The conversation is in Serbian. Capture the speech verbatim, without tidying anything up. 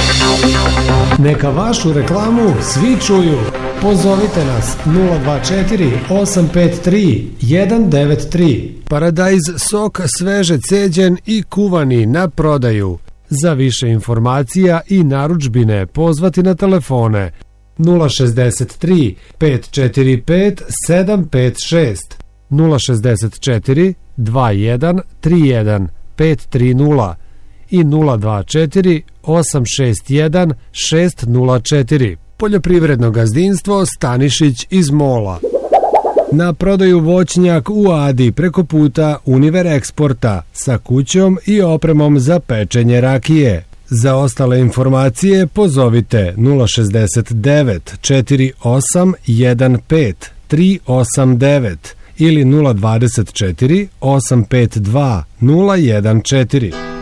Neka vašu reklamu svi čuju. Pozovite nas nula dva četiri osam pet tri jedan devet tri. Paradajz sok sveže ceđen i kuvani na prodaju. Za više informacija i narudžbine pozvati na telefone nula šezdeset tri pet četiri pet sedam pet šest, nula šezdeset četiri dva jedan tri jedan pet tri nula i nula dva četiri osam šest jedan šest nula četiri. Poljoprivredno gazdinstvo Stanišić iz Mola. Na prodaju voćnjak u Adi preko puta Univer Eksporta sa kućom i opremom za pečenje rakije. Za ostale informacije pozovite nula šezdeset devet četiri osam jedan pet tri osam devet ili nula dvadeset četiri osam pet dva nula jedan četiri.